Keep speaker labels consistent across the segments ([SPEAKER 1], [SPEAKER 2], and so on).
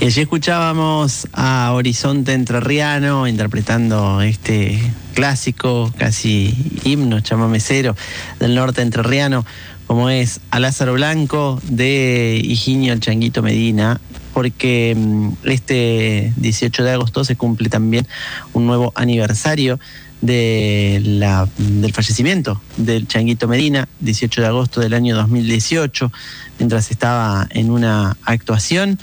[SPEAKER 1] Y allí escuchábamos a Horizonte Entrerriano interpretando este clásico, casi himno chamamecero del norte entrerriano, como es A Lázaro Blanco, de Higinio el Changuito Medina, porque este 18 de agosto se cumple también un nuevo aniversario del fallecimiento del Changuito Medina, 18 de agosto del año 2018, mientras estaba en una actuación.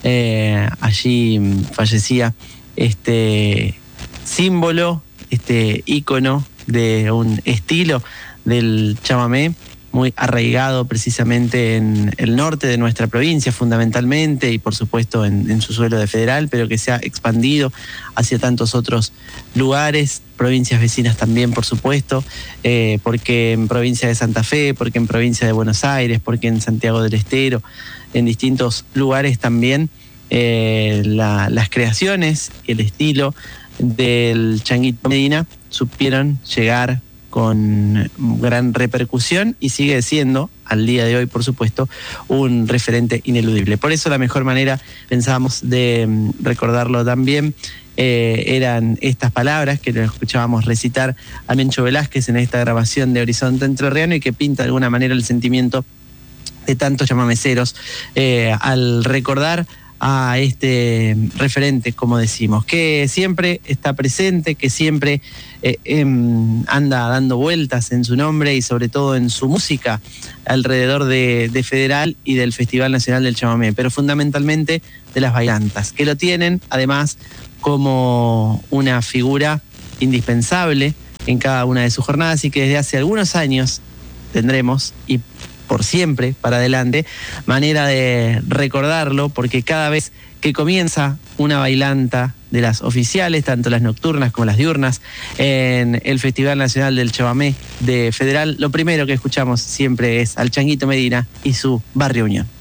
[SPEAKER 1] Allí fallecía este símbolo, este ícono de un estilo del chamamé muy arraigado precisamente en el norte de nuestra provincia fundamentalmente, y por supuesto en su suelo de Federal, pero que se ha expandido hacia tantos otros lugares, provincias vecinas también, por supuesto, porque en provincia de Santa Fe, porque en provincia de Buenos Aires, porque en Santiago del Estero, en distintos lugares también, las creaciones, el estilo del Changuito Medina supieron llegar con gran repercusión y sigue siendo, al día de hoy, por supuesto, un referente ineludible. Por eso la mejor manera, pensábamos, de recordarlo también, eran estas palabras que lo escuchábamos recitar a Mencho Velázquez en esta grabación de Horizonte Entrerriano, y que pinta de alguna manera el sentimiento de tantos chamameceros al recordar a este referente, como decimos, que siempre está presente, que siempre anda dando vueltas en su nombre y sobre todo en su música alrededor de Federal y del Festival Nacional del Chamamé, pero fundamentalmente de las bailantas, que lo tienen además como una figura indispensable en cada una de sus jornadas, y que desde hace algunos años tendremos, y por siempre para adelante, manera de recordarlo, porque cada vez que comienza una bailanta de las oficiales, tanto las nocturnas como las diurnas, en el Festival Nacional del Chamamé de Federal, lo primero que escuchamos siempre es al Changuito Medina y su Barrio Unión.